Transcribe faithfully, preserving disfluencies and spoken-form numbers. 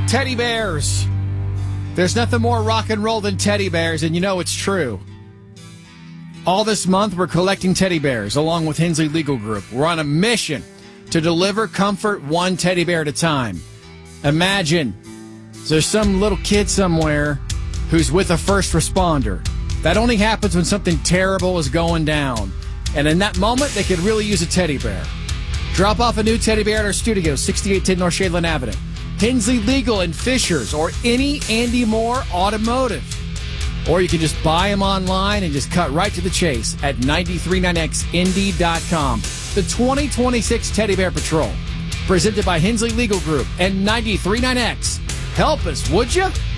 Teddy bears. There's nothing more rock and roll than teddy bears, and you know it's true. All this month, we're collecting teddy bears, along with Hensley Legal Group. We're on a mission to deliver comfort one teddy bear at a time. Imagine there's some little kid somewhere who's with a first responder. That only happens when something terrible is going down. And in that moment, they could really use a teddy bear. Drop off a new teddy bear at our studio, sixty-eight ten North Shadeland Avenue. Hensley Legal and Fishers, or any Andy Moore Automotive. Or you can just buy them online and just cut right to the chase at nine thirty-nine X Indy dot com. The twenty twenty-six Teddy Bear Patrol, presented by Hensley Legal Group and nine thirty-nine X. Help us, would you?